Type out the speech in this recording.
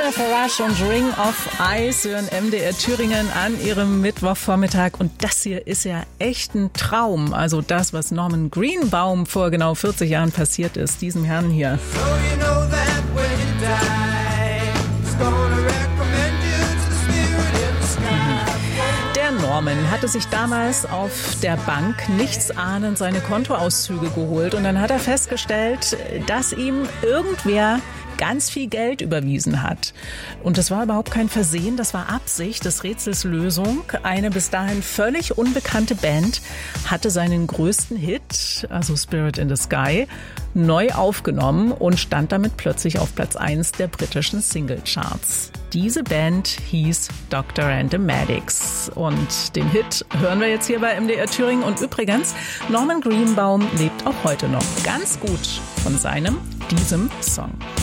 Jennifer Rush und Ring of Ice hören MDR Thüringen an ihrem Mittwochvormittag. Und das hier ist ja echt ein Traum. Also das, was Norman Greenbaum vor genau 40 Jahren passiert ist, diesem Herrn hier. Der Norman hatte sich damals auf der Bank nichtsahnend seine Kontoauszüge geholt und dann hat er festgestellt, dass ihm irgendwer ganz viel Geld überwiesen hat. Und das war überhaupt kein Versehen, das war Absicht des Rätsels Lösung. Eine bis dahin völlig unbekannte Band hatte seinen größten Hit, also Spirit in the Sky, neu aufgenommen und stand damit plötzlich auf Platz 1 der britischen Singlecharts. Diese Band hieß Dr. and the Medics und den Hit hören wir jetzt hier bei MDR Thüringen. Und übrigens, Norman Greenbaum lebt auch heute noch ganz gut von diesem Song.